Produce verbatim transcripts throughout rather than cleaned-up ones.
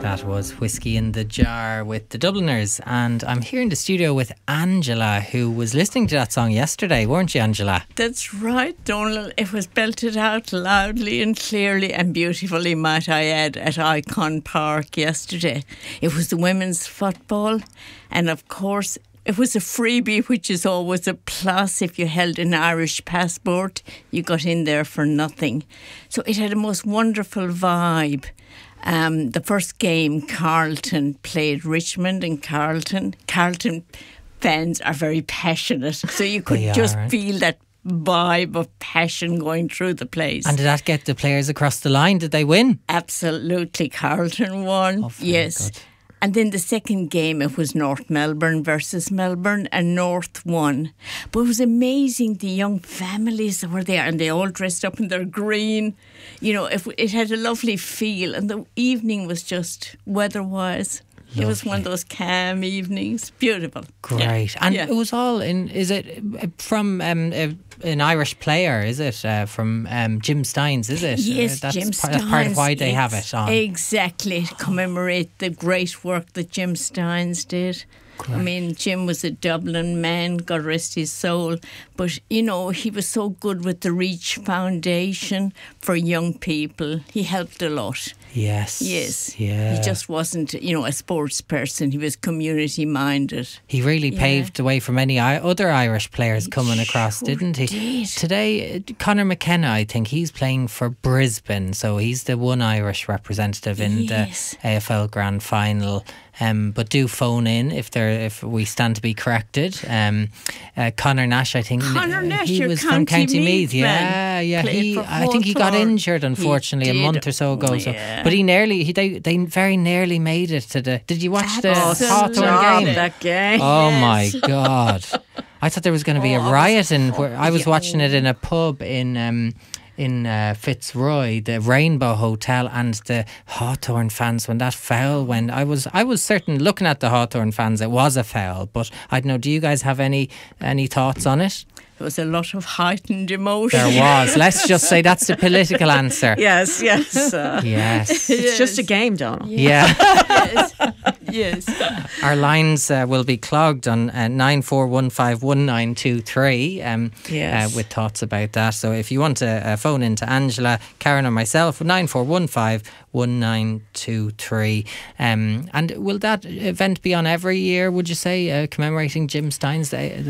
That was Whiskey in the Jar with the Dubliners, and I'm here in the studio with Angela, who was listening to that song yesterday, weren't you, Angela? That's right, Donald. It was belted out loudly and clearly and beautifully, might I add, at Icon Park yesterday. It was the women's football, and of course it was a freebie, which is always a plus. If you held an Irish passport, you got in there for nothing. So it had a most wonderful vibe. Um, the first game, Carlton played Richmond, and Carlton Carlton fans are very passionate, so you could They just are. feel that vibe of passion going through the place. And did that get the players across the line? Did they win? Absolutely, Carlton won. Oh, very yes. good. And then the second game, it was North Melbourne versus Melbourne, and North won. But it was amazing, the young families that were there, and they all dressed up in their green. You know, it, it had a lovely feel, and the evening was just, weather-wise, it was one of those calm evenings. Beautiful. Great. Yeah. And Yeah. it was all in, is it uh, from um, uh, an Irish player, is it? Uh, from um, Jim Steins, is it? Yes, uh, that's Jim par- Steins. That's part of why they have it on. Exactly, to commemorate the great work that Jim Steins did. I mean, Jim was a Dublin man, God rest his soul. But, you know, he was so good with the Reach Foundation for young people. He helped a lot. Yes. Yes. Yeah. He just wasn't, you know, a sports person. He was community minded. He really Yeah. paved the way for many I- other Irish players coming across, sure didn't he? did. Today, uh, Conor McKenna, I think he's playing for Brisbane, so he's the one Irish representative in Yes. the A F L Grand Final. Um, but do phone in if there if we stand to be corrected. Um, uh, Conor Nash, I think Conor uh, Nash, he your was from County County Meath. Meath Yeah, man, yeah. played He, for I think he got Hawthorn. injured, unfortunately, He a month did. or so ago. Oh, so, yeah. but he nearly he they, they very nearly made it to the. Did you watch the Absolutely. Hawthorn game? that game. Oh my God! I thought there was going to be Oh, a I was- riot in. Where I was yeah. watching it in a pub in um, in uh, Fitzroy, the Rainbow Hotel, and the Hawthorn fans. When that foul went, I was I was certain looking at the Hawthorn fans, it was a foul. But I don't know. Do you guys have any any thoughts on it? There was a lot of heightened emotion. There was. Let's just say that's the political answer. Yes, yes. Uh, Yes. It's just a game, Donald. Yeah. Yes. Yes. Our lines uh, will be clogged on uh, nine four one five one nine two three um, Yes. uh, with thoughts about that. So if you want to uh, phone in to Angela, Karen or myself, nine four one five one nine two three. Um, and will that event be on every year, would you say, uh, commemorating Jim Steins Day?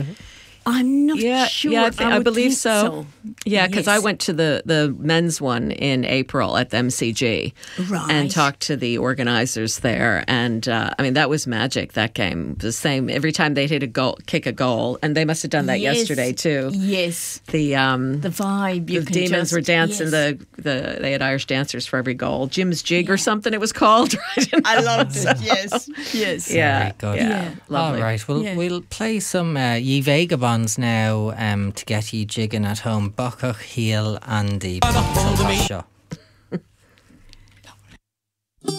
I'm not Yeah, sure. yeah, I, thi- I would believe think so. Yeah, because I Yes. went to the, the men's one in April at the M C G Right. and talked to the organisers there. And uh, I mean, that was magic, that game. The same, every time they'd hit a goal, kick a goal, and they must have done that Yes. yesterday too. Yes. The um, The vibe. You the can demons just, were dancing. yes. The, the they had Irish dancers for every goal. Jim's Jig or something it was called. Right? I loved it. Yes. Yes. Yeah, Very good. yeah, Yeah. lovely. All right, well, Yeah. we'll play some uh, Ye Vagabonds now um, to get ye jigging at home. Buckach, Heel, and the Show.